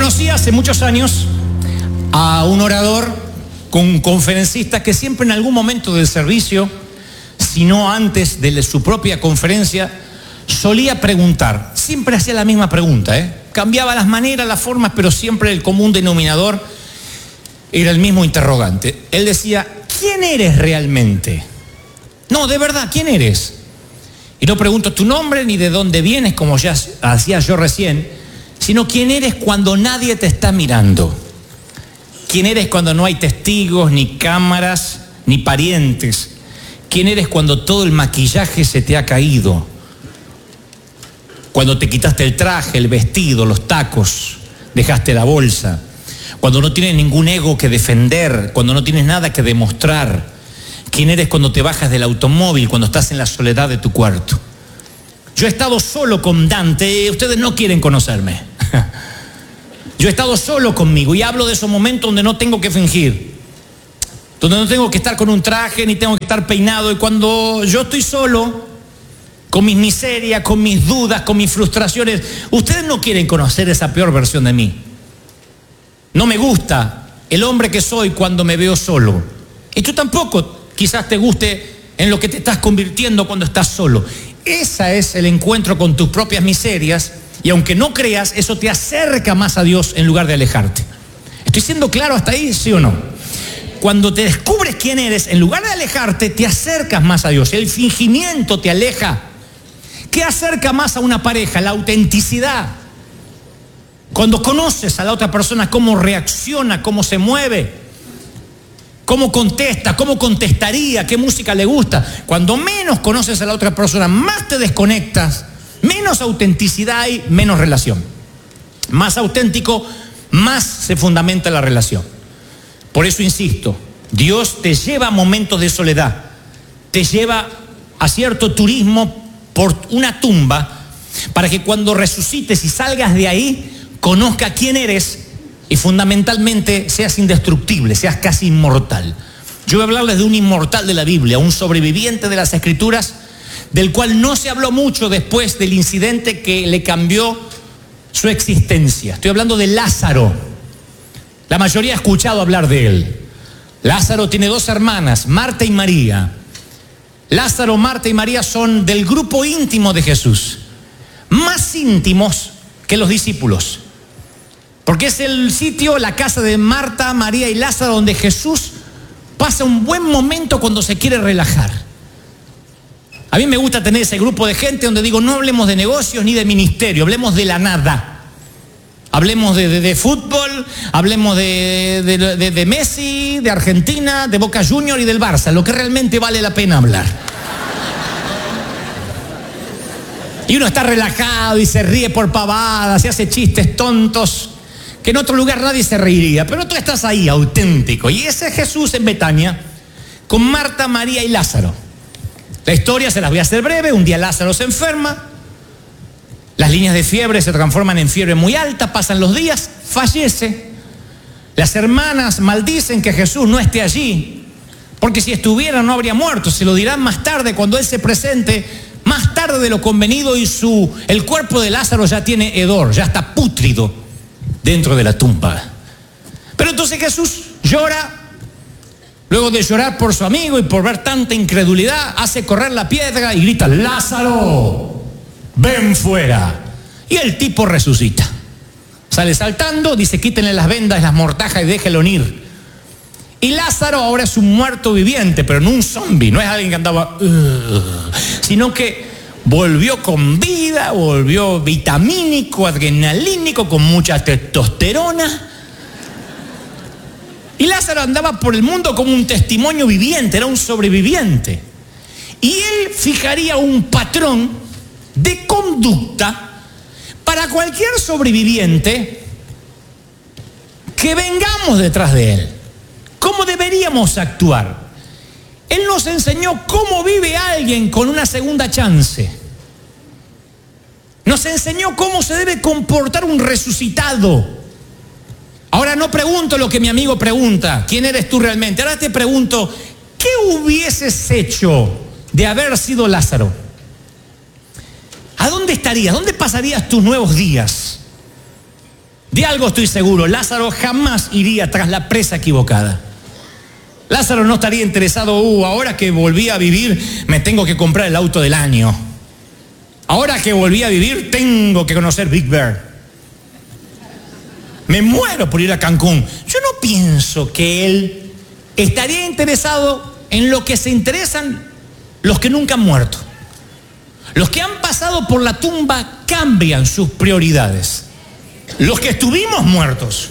Conocí hace muchos años a un orador, un conferencista que siempre en algún momento del servicio, si no antes de su propia conferencia, solía preguntar. Siempre hacía la misma pregunta, Cambiaba las maneras, las formas, pero siempre el común denominador era el mismo interrogante. Él decía: ¿quién eres realmente? No, de verdad, ¿quién eres? Y no pregunto tu nombre ni de dónde vienes, como ya hacía yo recién, sino quién eres cuando nadie te está mirando. ¿Quién eres cuando no hay testigos, ni cámaras, ni parientes? ¿Quién eres cuando todo el maquillaje se te ha caído? Cuando te quitaste el traje, el vestido, los tacos, dejaste la bolsa. Cuando no tienes ningún ego que defender, cuando no tienes nada que demostrar. ¿Quién eres cuando te bajas del automóvil, cuando estás en la soledad de tu cuarto? Yo he estado solo con Dante, ustedes no quieren conocerme. Yo he estado solo conmigo y hablo de esos momentos donde no tengo que fingir, donde no tengo que estar con un traje ni tengo que estar peinado. Y cuando yo estoy solo, con mis miserias, con mis dudas, con mis frustraciones, ustedes no quieren conocer esa peor versión de mí. No me gusta el hombre que soy cuando me veo solo. Y tú tampoco quizás te guste en lo que te estás convirtiendo cuando estás solo. Ese es el encuentro con tus propias miserias, y aunque no creas, eso te acerca más a Dios en lugar de alejarte. ¿Estoy siendo claro hasta ahí, sí o no? Cuando te descubres quién eres, en lugar de alejarte, te acercas más a Dios. El fingimiento te aleja. ¿Qué acerca más a una pareja? La autenticidad. Cuando conoces a la otra persona, cómo reacciona, cómo se mueve, cómo contesta, cómo contestaría, qué música le gusta. Cuando menos conoces a la otra persona, más te desconectas, menos autenticidad hay, menos relación. Más auténtico, más se fundamenta la relación. Por eso insisto, Dios te lleva a momentos de soledad, te lleva a cierto turismo por una tumba, para que cuando resucites y salgas de ahí, conozca quién eres y fundamentalmente seas indestructible, seas casi inmortal. Yo voy a hablarles de un inmortal de la Biblia, un sobreviviente de las Escrituras, del cual no se habló mucho después del incidente que le cambió su existencia. Estoy hablando de Lázaro. La mayoría ha escuchado hablar de él. Lázaro tiene dos hermanas, Marta y María. Lázaro, Marta y María son del grupo íntimo de Jesús, más íntimos que los discípulos. Porque es el sitio, la casa de Marta, María y Lázaro, donde Jesús pasa un buen momento cuando se quiere relajar. A mí me gusta tener ese grupo de gente donde digo, no hablemos de negocios ni de ministerio, hablemos de la nada. Hablemos de fútbol, hablemos de Messi, de Argentina, de Boca Juniors y del Barça, lo que realmente vale la pena hablar. Y uno está relajado y se ríe por pavadas y hace chistes tontos que en otro lugar nadie se reiría, pero tú estás ahí, auténtico. Y ese es Jesús en Betania, con Marta, María y Lázaro. La historia se las voy a hacer breve. Un día Lázaro se enferma, las líneas de fiebre se transforman en fiebre muy alta, pasan los días, fallece. Las hermanas maldicen que Jesús no esté allí, porque si estuviera no habría muerto. Se lo dirán más tarde, cuando Él se presente, más tarde de lo convenido, y el cuerpo de Lázaro ya tiene hedor, ya está pútrido dentro de la tumba. Pero entonces Jesús llora. Luego de llorar por su amigo y por ver tanta incredulidad, hace correr la piedra y grita: Lázaro, ven fuera. Y el tipo resucita. Sale saltando, dice: quítenle las vendas, las mortajas y déjenlo ir. Y Lázaro ahora es un muerto viviente, pero no un zombie, no es alguien que andaba, sino que volvió con vida, volvió vitamínico, adrenalínico, con mucha testosterona. Y Lázaro andaba por el mundo como un testimonio viviente, era un sobreviviente. Y él fijaría un patrón de conducta para cualquier sobreviviente que vengamos detrás de él. ¿Cómo deberíamos actuar? Él nos enseñó cómo vive alguien con una segunda chance. Nos enseñó cómo se debe comportar un resucitado. Ahora no pregunto lo que mi amigo pregunta: ¿quién eres tú realmente? Ahora te pregunto: ¿qué hubieses hecho de haber sido Lázaro? ¿A dónde estarías? ¿Dónde pasarías tus nuevos días? De algo estoy seguro, Lázaro jamás iría tras la presa equivocada. Lázaro no estaría interesado, ahora que volví a vivir, me tengo que comprar el auto del año. Ahora que volví a vivir, tengo que conocer Big Bear. Me muero por ir a Cancún. Yo no pienso que él estaría interesado en lo que se interesan los que nunca han muerto. Los que han pasado por la tumba cambian sus prioridades. Los que estuvimos muertos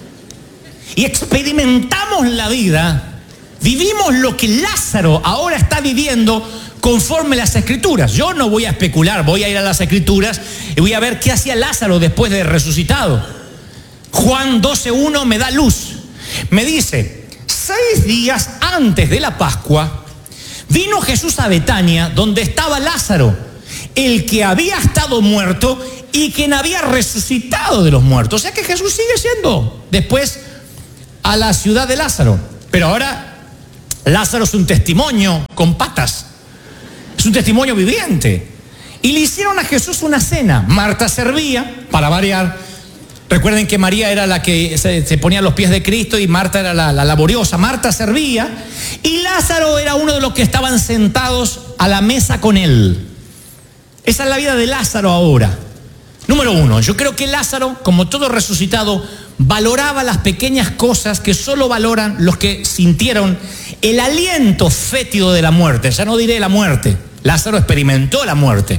y experimentamos la vida, vivimos lo que Lázaro ahora está viviendo conforme las Escrituras. Yo no voy a especular, voy a ir a las Escrituras y voy a ver qué hacía Lázaro después de resucitado. Juan 12:1 me da luz. Me dice, 6 días antes de la Pascua, vino Jesús a Betania, donde estaba Lázaro, el que había estado muerto y quien había resucitado de los muertos. O sea que Jesús sigue siendo después a la ciudad de Lázaro. Pero ahora Lázaro es un testimonio con patas. Es un testimonio viviente. Y le hicieron a Jesús una cena. Marta servía, para variar. Recuerden que María era la que se ponía a los pies de Cristo y Marta era la laboriosa. Marta servía y Lázaro era uno de los que estaban sentados a la mesa con él. Esa es la vida de Lázaro ahora. Número 1, yo creo que Lázaro, como todo resucitado, valoraba las pequeñas cosas que solo valoran los que sintieron el aliento fétido de la muerte. Ya no diré la muerte. Lázaro experimentó la muerte.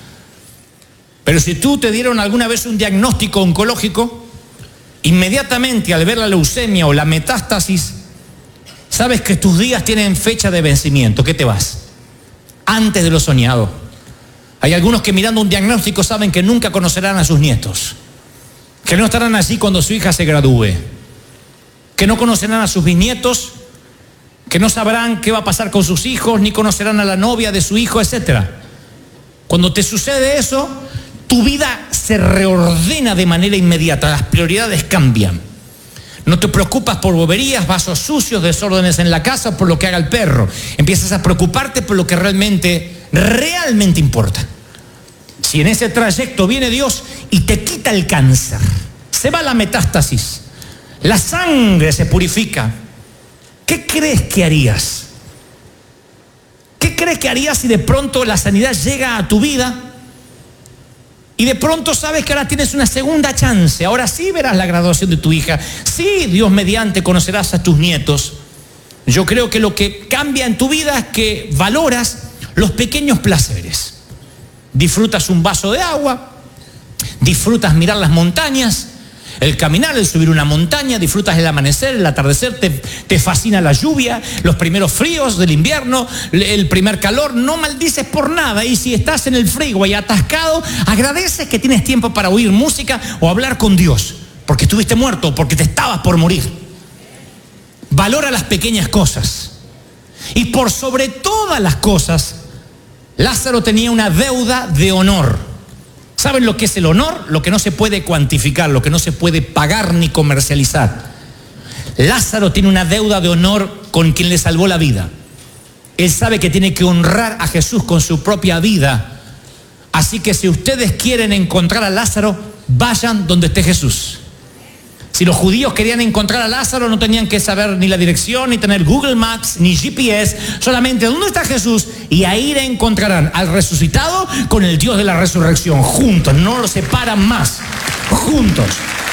Pero si tú te dieron alguna vez un diagnóstico oncológico, inmediatamente al ver la leucemia o la metástasis, sabes que tus días tienen fecha de vencimiento. ¿Qué te vas? Antes de lo soñado. Hay algunos que mirando un diagnóstico saben que nunca conocerán a sus nietos, que no estarán allí cuando su hija se gradúe, que no conocerán a sus bisnietos, que no sabrán qué va a pasar con sus hijos, ni conocerán a la novia de su hijo, etc. Cuando te sucede eso, tu vida se reordena de manera inmediata, las prioridades cambian. No te preocupas por boberías, vasos sucios, desórdenes en la casa, por lo que haga el perro. Empiezas a preocuparte por lo que realmente importa. Si en ese trayecto viene Dios y te quita el cáncer, se va la metástasis, la sangre se purifica, ¿qué crees que harías? ¿Qué crees que harías si de pronto la sanidad llega a tu vida y de pronto sabes que ahora tienes una segunda chance? Ahora sí verás la graduación de tu hija, sí, Dios mediante, conocerás a tus nietos. Yo creo que lo que cambia en tu vida es que valoras los pequeños placeres. Disfrutas un vaso de agua, disfrutas mirar las montañas, el caminar, el subir una montaña, disfrutas el amanecer, el atardecer, te fascina la lluvia, los primeros fríos del invierno, el primer calor, no maldices por nada. Y si estás en el freeway atascado, agradeces que tienes tiempo para oír música o hablar con Dios, porque estuviste muerto, porque te estabas por morir. Valora las pequeñas cosas. Y por sobre todas las cosas, Lázaro tenía una deuda de honor. ¿Saben lo que es el honor? Lo que no se puede cuantificar, lo que no se puede pagar ni comercializar. Lázaro tiene una deuda de honor con quien le salvó la vida. Él sabe que tiene que honrar a Jesús con su propia vida. Así que si ustedes quieren encontrar a Lázaro, vayan donde esté Jesús. Si los judíos querían encontrar a Lázaro, no tenían que saber ni la dirección, ni tener Google Maps, ni GPS, solamente ¿dónde está Jesús? Y ahí le encontrarán al resucitado con el Dios de la resurrección, juntos, no los separan más, juntos.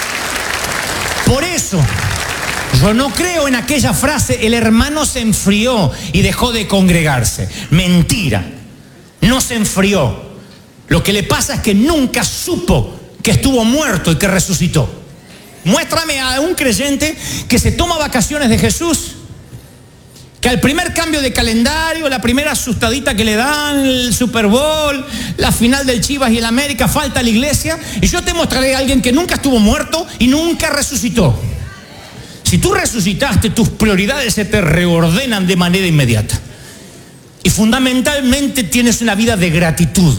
Por eso, yo no creo en aquella frase, el hermano se enfrió y dejó de congregarse. Mentira, no se enfrió. Lo que le pasa es que nunca supo que estuvo muerto y que resucitó. Muéstrame a un creyente que se toma vacaciones de Jesús, que al primer cambio de calendario, la primera asustadita que le dan, el Super Bowl, la final del Chivas y el América, falta a la iglesia, y yo te mostraré a alguien que nunca estuvo muerto y nunca resucitó. Si tú resucitaste, tus prioridades se te reordenan de manera inmediata. Y fundamentalmente tienes una vida de gratitud.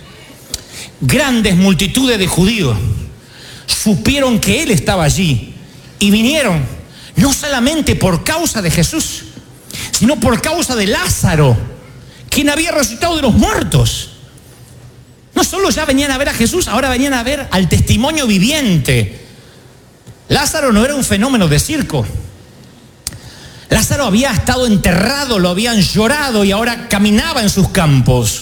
Grandes multitudes de judíos supieron que Él estaba allí y vinieron no solamente por causa de Jesús, sino por causa de Lázaro, quien había resucitado de los muertos. No solo ya venían a ver a Jesús, ahora venían a ver al testimonio viviente Lázaro no era un fenómeno de circo. Lázaro había estado enterrado, lo habían llorado y ahora caminaba en sus campos.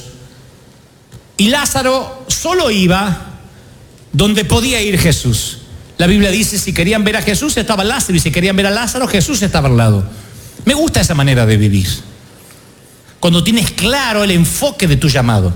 Y Lázaro solo iba donde podía ir Jesús. La Biblia dice, si querían ver a Jesús estaba Lázaro, y si querían ver a Lázaro, Jesús estaba al lado. Me gusta esa manera de vivir, cuando tienes claro el enfoque de tu llamado.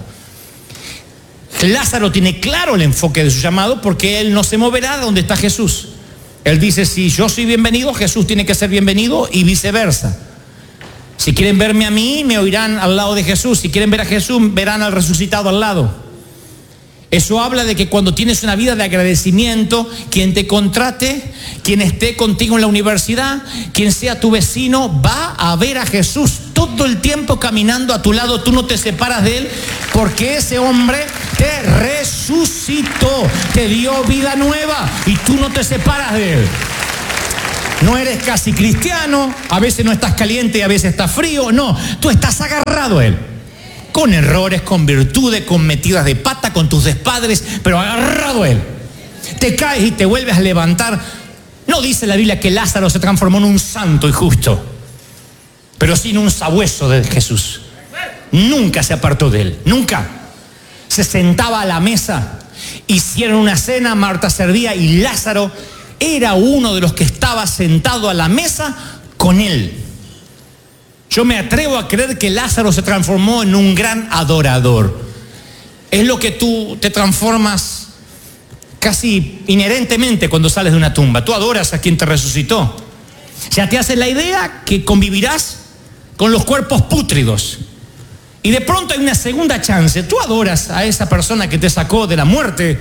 Lázaro tiene claro el enfoque de su llamado, porque él no se moverá de donde está Jesús. Él dice, si yo soy bienvenido, Jesús tiene que ser bienvenido, y viceversa. Si quieren verme a mí, me oirán al lado de Jesús. Si quieren ver a Jesús, verán al resucitado al lado. Eso habla de que cuando tienes una vida de agradecimiento, quien te contrate, quien esté contigo en la universidad, quien sea tu vecino, va a ver a Jesús todo el tiempo caminando a tu lado. Tú no te separas de él, porque ese hombre te resucitó, te dio vida nueva, y tú no te separas de él. No eres casi cristiano, a veces no estás caliente y a veces estás frío. No, tú estás agarrado a él. Con errores, con virtudes, con metidas de pata, con tus despadres, pero agarrado a él. Te caes y te vuelves a levantar. No dice la Biblia que Lázaro se transformó en un santo y justo, pero sí en un sabueso de Jesús. Nunca se apartó de él, nunca. Se sentaba a la mesa, hicieron una cena, Marta servía y Lázaro era uno de los que estaba sentado a la mesa con él. Yo me atrevo a creer que Lázaro se transformó en un gran adorador. Es lo que tú te transformas casi inherentemente cuando sales de una tumba. Tú adoras a quien te resucitó. Ya te haces la idea que convivirás con los cuerpos pútridos. Y de pronto hay una segunda chance. Tú adoras a esa persona que te sacó de la muerte.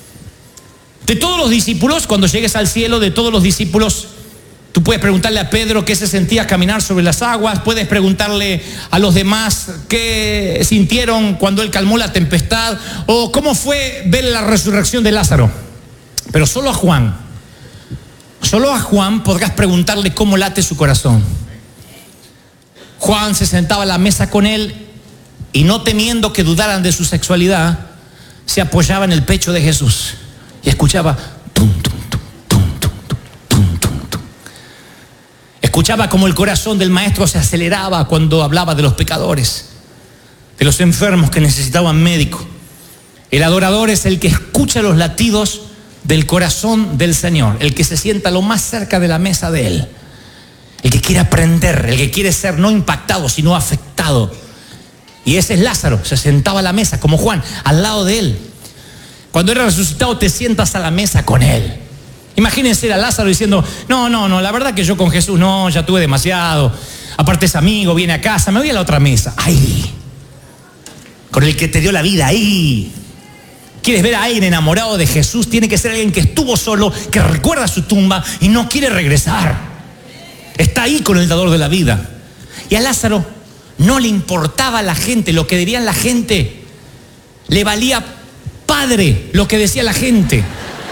De todos los discípulos, cuando llegues al cielo, de todos los discípulos, tú puedes preguntarle a Pedro qué se sentía caminar sobre las aguas, puedes preguntarle a los demás qué sintieron cuando él calmó la tempestad, o cómo fue ver la resurrección de Lázaro. Pero solo a Juan podrás preguntarle cómo late su corazón. Juan se sentaba a la mesa con él y, no temiendo que dudaran de su sexualidad, se apoyaba en el pecho de Jesús y escuchaba tum, tum, tum, tum, tum, tum, tum, tum. Escuchaba como el corazón del maestro se aceleraba cuando hablaba de los pecadores, de los enfermos que necesitaban médico. El adorador es el que escucha los latidos del corazón del Señor, el que se sienta lo más cerca de la mesa de Él, el que quiere aprender, el que quiere ser no impactado, sino afectado. Y ese es Lázaro, se sentaba a la mesa, como Juan, al lado de Él. Cuando era resucitado, te sientas a la mesa con Él. Imagínense a Lázaro diciendo, no, la verdad que yo con Jesús, no, ya tuve demasiado. Aparte es amigo, viene a casa, me voy a la otra mesa. Ahí, con el que te dio la vida, ahí. ¿Quieres ver a alguien enamorado de Jesús? Tiene que ser alguien que estuvo solo, que recuerda su tumba y no quiere regresar. Está ahí con el dador de la vida. Y a Lázaro no le importaba la gente, lo que dirían la gente. Le valía padre lo que decía la gente.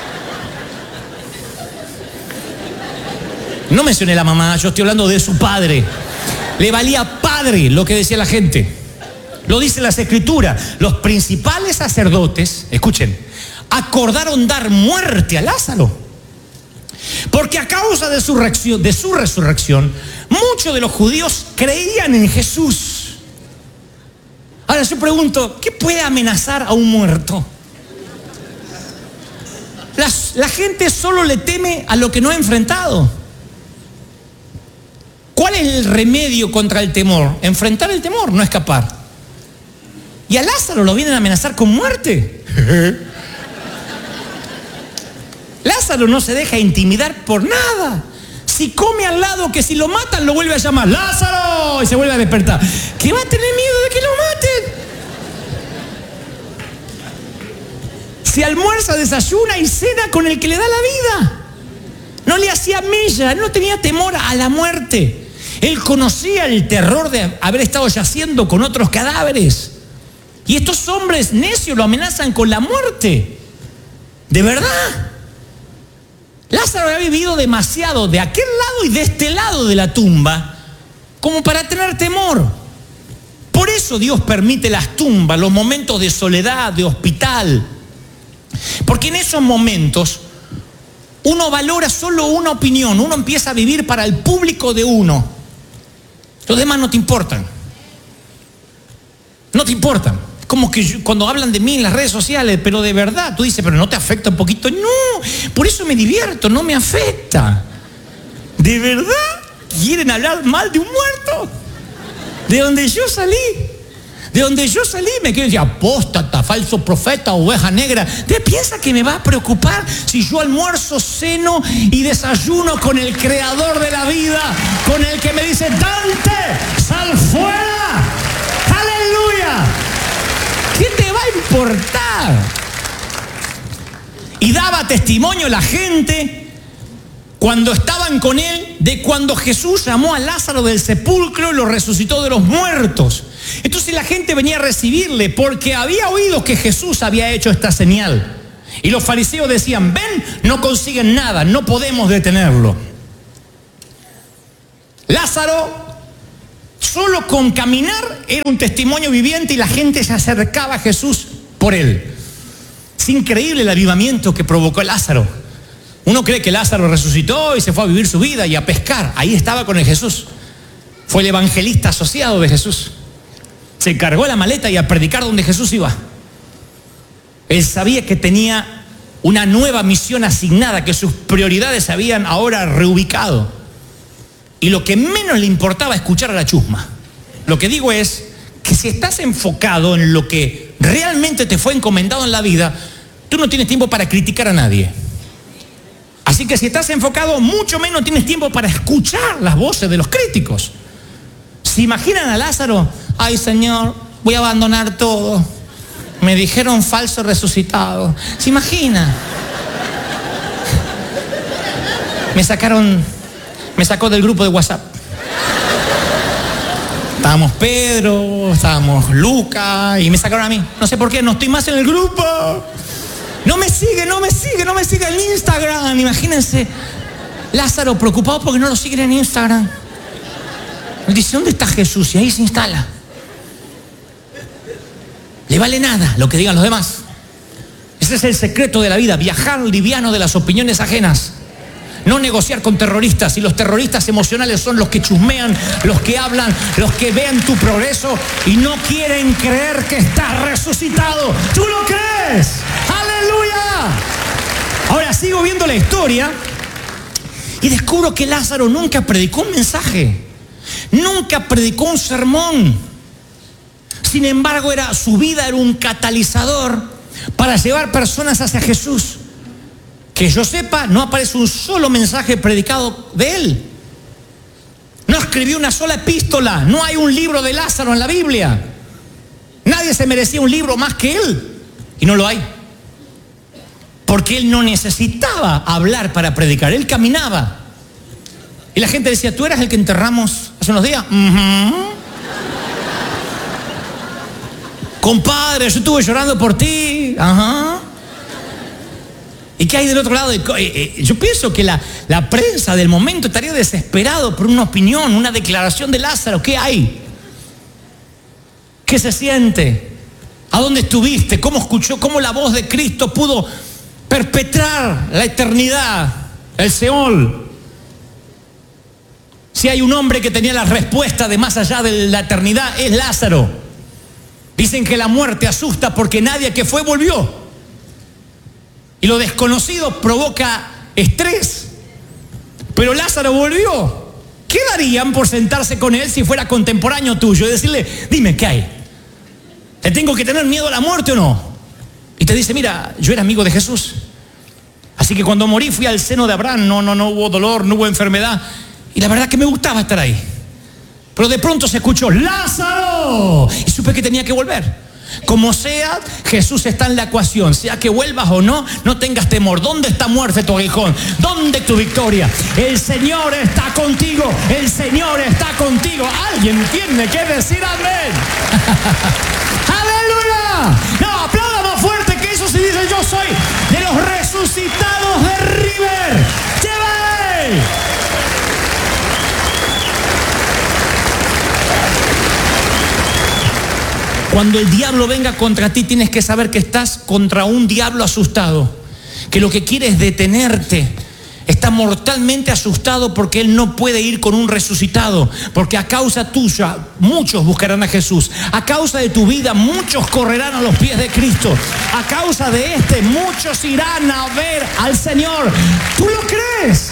No mencioné a la mamá, yo estoy hablando de su padre. Le valía padre lo que decía la gente. Lo dicen las Escrituras. Los principales sacerdotes, escuchen, acordaron dar muerte a Lázaro, porque a causa de su resurrección, muchos de los judíos creían en Jesús. Ahora yo pregunto, ¿qué puede amenazar a un muerto? La gente solo le teme a lo que no ha enfrentado. ¿Cuál es el remedio contra el temor? Enfrentar el temor, no escapar. Y a Lázaro lo vienen a amenazar con muerte. Lázaro no se deja intimidar por nada. Si come al lado, que si lo matan lo vuelve a llamar ¡Lázaro! Y se vuelve a despertar. ¿Qué va a tener miedo de que lo maten? Si almuerza, desayuna y cena con el que le da la vida. No le hacía mella, no tenía temor a la muerte. Él conocía el terror de haber estado yaciendo con otros cadáveres. Y estos hombres necios lo amenazan con la muerte. ¿De verdad? Lázaro había vivido demasiado de aquel lado y de este lado de la tumba como para tener temor. Por eso Dios permite las tumbas, los momentos de soledad, de hospital. Porque en esos momentos uno valora solo una opinión, uno empieza a vivir para el público de uno. Los demás no te importan. No te importan. Como que cuando hablan de mí en las redes sociales, pero de verdad, tú dices, pero ¿no te afecta un poquito? No, por eso me divierto, no me afecta. ¿De verdad quieren hablar mal de un muerto? De donde yo salí. De donde yo salí me quieren decir apóstata, falso profeta, oveja negra. ¿Te piensa que me va a preocupar si yo almuerzo, ceno y desayuno con el creador de la vida, con el que me dice, Dante, sal fuera? ¡Aleluya! ¿Qué te va a importar? Y daba testimonio la gente cuando estaban con él de cuando Jesús llamó a Lázaro del sepulcro y lo resucitó de los muertos. Entonces la gente venía a recibirle porque había oído que Jesús había hecho esta señal. Y los fariseos decían, ven, no consiguen nada, no podemos detenerlo. Lázaro, solo con caminar, era un testimonio viviente y la gente se acercaba a Jesús por él. Es increíble el avivamiento que provocó Lázaro. Uno cree que Lázaro resucitó y se fue a vivir su vida y a pescar. Ahí estaba con el Jesús. Fue el evangelista asociado de Jesús. Se cargó la maleta y a predicar donde Jesús iba. Él sabía que tenía una nueva misión asignada, que sus prioridades se habían ahora reubicado. Y lo que menos le importaba escuchar a la chusma. Lo que digo es que si estás enfocado en lo que realmente te fue encomendado en la vida, tú no tienes tiempo para criticar a nadie. Así que si estás enfocado, mucho menos tienes tiempo para escuchar las voces de los críticos. ¿Se imaginan a Lázaro? Ay, Señor, voy a abandonar todo. Me dijeron falso resucitado. ¿Se imagina? Me sacó del grupo de WhatsApp. Estábamos Pedro, estábamos Luca y me sacaron a mí. No sé por qué, no estoy más en el grupo. No me sigue en Instagram. Imagínense, Lázaro preocupado porque no lo siguen en Instagram. Él dice, ¿dónde está Jesús? Y ahí se instala. Le vale nada lo que digan los demás. Ese es el secreto de la vida, viajar liviano de las opiniones ajenas. No negociar con terroristas. Y los terroristas emocionales son los que chusmean, los que hablan, los que ven tu progreso y no quieren creer que estás resucitado. ¿Tú lo crees? ¡Aleluya! Ahora sigo viendo la historia y descubro que Lázaro nunca predicó un mensaje. Nunca predicó un sermón. Sin embargo, su vida era un catalizador para llevar personas hacia Jesús. Que yo sepa, no aparece un solo mensaje predicado de él. No escribió una sola epístola. No hay un libro de Lázaro en la Biblia. Nadie se merecía un libro más que él. Y no lo hay. Porque él no necesitaba hablar para predicar. Él caminaba. Y la gente decía, ¿tú eras el que enterramos hace unos días? Compadre, yo estuve llorando por ti. Ajá. ¿Y qué hay del otro lado? Yo pienso que la prensa del momento estaría desesperado por una opinión, una declaración de Lázaro. ¿Qué hay? ¿Qué se siente? ¿A dónde estuviste? ¿Cómo escuchó? ¿Cómo la voz de Cristo pudo perpetrar la eternidad, el Seol? Si hay un hombre que tenía la respuesta de más allá de la eternidad, es Lázaro. Dicen que la muerte asusta porque nadie que fue volvió. Y lo desconocido provoca estrés. Pero Lázaro volvió. ¿Qué darían por sentarse con él si fuera contemporáneo tuyo? Y decirle, dime, ¿qué hay? ¿Te tengo que tener miedo a la muerte o no? Y te dice, mira, yo era amigo de Jesús. Así que cuando morí fui al seno de Abraham. No hubo dolor, no hubo enfermedad. Y la verdad que me gustaba estar ahí. Pero de pronto se escuchó, ¡Lázaro! Y supe que tenía que volver. Como sea, Jesús está en la ecuación. Sea que vuelvas o no, no tengas temor. ¿Dónde está muerte tu aguijón? ¿Dónde tu victoria? El Señor está contigo. El Señor está contigo. ¿Alguien tiene que decir amén? ¡Aleluya! No, aplauda más fuerte que eso si dice yo soy de los resucitados de River. ¡Llévale! Cuando el diablo venga contra ti, tienes que saber que estás contra un diablo asustado, que lo que quiere es detenerte, está mortalmente asustado porque él no puede ir con un resucitado, porque a causa tuya muchos buscarán a Jesús, a causa de tu vida muchos correrán a los pies de Cristo, a causa de muchos irán a ver al Señor. ¿Tú lo crees?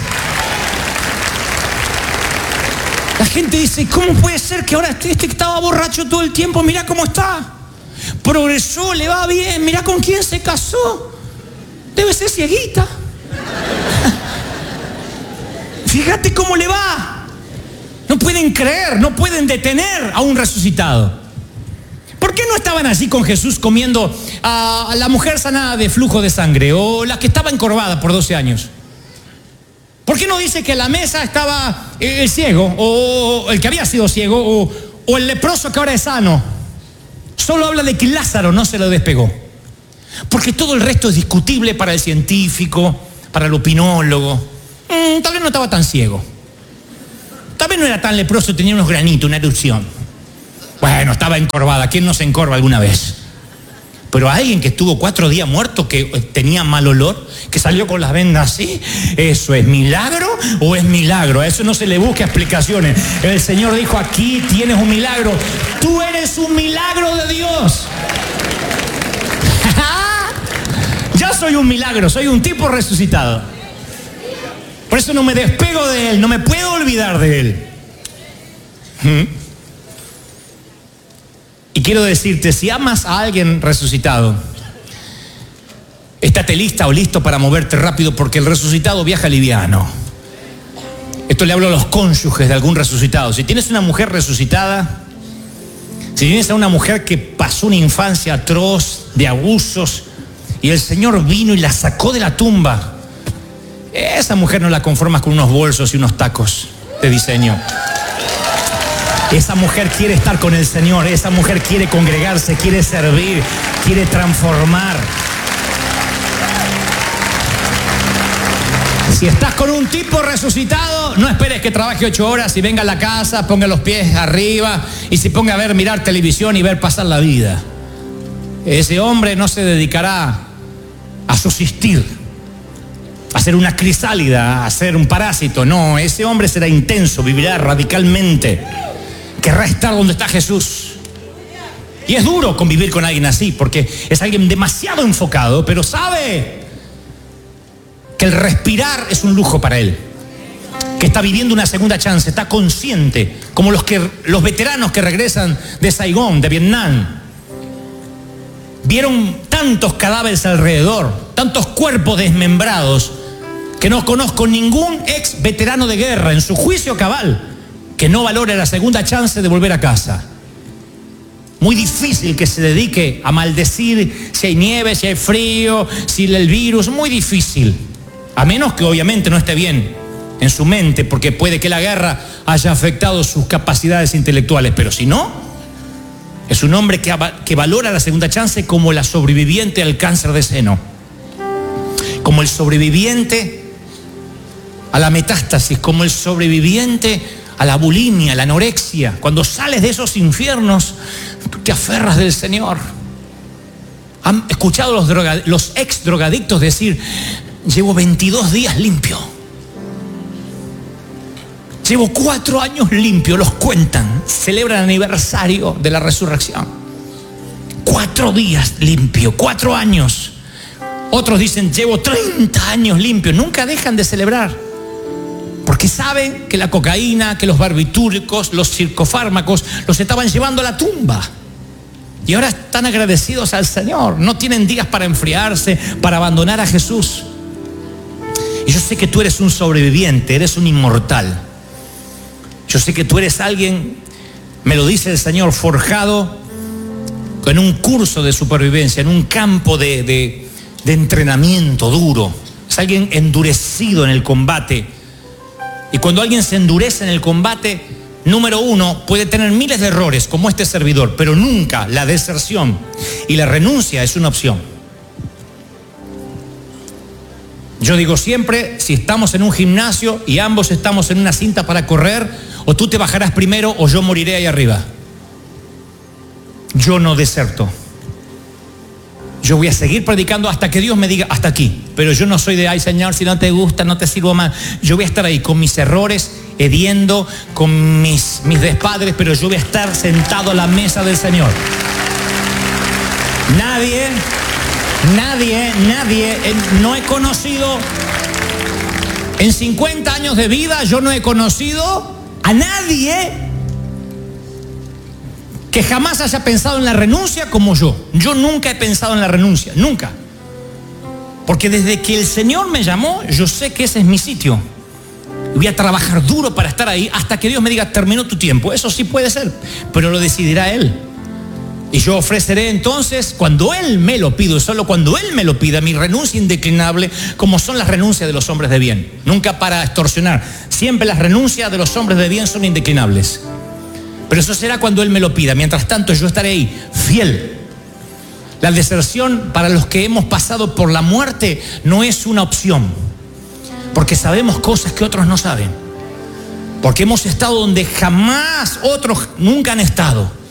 La gente dice, ¿cómo puede ser que ahora este que estaba borracho todo el tiempo, mira cómo está? Progresó, le va bien, mira con quién se casó. Debe ser cieguita. Fíjate cómo le va. No pueden creer, no pueden detener a un resucitado. ¿Por qué no estaban allí con Jesús comiendo a la mujer sanada de flujo de sangre o la que estaba encorvada por 12 años? ¿Por qué no dice que en la mesa estaba el ciego o el que había sido ciego o el leproso que ahora es sano? Solo habla de que Lázaro no se lo despegó. Porque todo el resto es discutible para el científico, para el opinólogo. Tal vez no estaba tan ciego. Tal vez no era tan leproso, tenía unos granitos, una erupción. Bueno, estaba encorvada. ¿Quién no se encorva alguna vez? Pero alguien que estuvo 4 días muerto, que tenía mal olor, que salió con las vendas así, ¿eso es milagro o es milagro? A eso no se le busca explicaciones. El Señor dijo, aquí tienes un milagro. Tú eres un milagro de Dios. Ya soy un milagro, soy un tipo resucitado. Por eso no me despego de Él, no me puedo olvidar de Él. Y quiero decirte, si amas a alguien resucitado, estate lista o listo para moverte rápido, porque el resucitado viaja liviano. Esto le hablo a los cónyuges de algún resucitado. Si tienes una mujer resucitada, si tienes a una mujer que pasó una infancia atroz de abusos y el Señor vino y la sacó de la tumba, esa mujer no la conformas con unos bolsos y unos tacos de diseño. Esa mujer quiere estar con el Señor, esa mujer quiere congregarse, quiere servir, quiere transformar. Si estás con un tipo resucitado, no esperes que trabaje 8 horas y venga a la casa, ponga los pies arriba y se ponga a mirar televisión y ver pasar la vida. Ese hombre no se dedicará a subsistir, a ser una crisálida, a ser un parásito. No, ese hombre será intenso, vivirá radicalmente. Querrá estar donde está Jesús. Y es duro convivir con alguien así, porque es alguien demasiado enfocado, pero sabe que el respirar es un lujo para él, que está viviendo una segunda chance, está consciente, como los veteranos que regresan de Saigón, de Vietnam. Vieron tantos cadáveres alrededor, tantos cuerpos desmembrados, que no conozco ningún ex veterano de guerra en su juicio cabal que no valore la segunda chance de volver a casa. Muy difícil que se dedique a maldecir si hay nieve, si hay frío, si el virus, muy difícil. A menos que obviamente no esté bien en su mente, porque puede que la guerra haya afectado sus capacidades intelectuales, pero si no, es un hombre que valora la segunda chance como la sobreviviente al cáncer de seno, como el sobreviviente a la metástasis, como el sobreviviente a la bulimia, a la anorexia. Cuando sales de esos infiernos, tú te aferras del Señor. ¿Han escuchado los ex drogadictos decir, llevo 22 días limpio? Llevo 4 años limpio, los cuentan, celebran el aniversario de la resurrección. 4 días limpio, 4 años. Otros dicen, llevo 30 años limpio, nunca dejan de celebrar. Porque saben que la cocaína, que los barbitúricos, los psicofármacos los estaban llevando a la tumba. Y ahora están agradecidos al Señor. No tienen días para enfriarse, para abandonar a Jesús. Y yo sé que tú eres un sobreviviente, eres un inmortal. Yo sé que tú eres alguien, me lo dice el Señor, forjado en un curso de supervivencia, en un campo de entrenamiento duro. Es alguien endurecido en el combate. Y cuando alguien se endurece en el combate, número 1, puede tener miles de errores como este servidor, pero nunca la deserción y la renuncia es una opción. Yo digo siempre, si estamos en un gimnasio y ambos estamos en una cinta para correr, o tú te bajarás primero o yo moriré ahí arriba. Yo no deserto. Yo voy a seguir predicando hasta que Dios me diga hasta aquí. Pero yo no soy de, ay Señor, si no te gusta, no te sirvo más. Yo voy a estar ahí con mis errores, hediendo, con mis despadres, pero yo voy a estar sentado a la mesa del Señor. Nadie, no he conocido, en 50 años de vida, yo no he conocido a nadie que jamás haya pensado en la renuncia como yo. Yo nunca he pensado en la renuncia, nunca. Porque desde que el Señor me llamó, yo sé que ese es mi sitio. Voy a trabajar duro para estar ahí hasta que Dios me diga, terminó tu tiempo. Eso sí puede ser, pero lo decidirá Él. Y yo ofreceré entonces, cuando Él me lo pida, solo cuando Él me lo pida, mi renuncia indeclinable, como son las renuncias de los hombres de bien. Nunca para extorsionar. Siempre las renuncias de los hombres de bien son indeclinables. Pero eso será cuando Él me lo pida. Mientras tanto, yo estaré ahí, fiel. La deserción para los que hemos pasado por la muerte no es una opción. Porque sabemos cosas que otros no saben. Porque hemos estado donde jamás otros nunca han estado.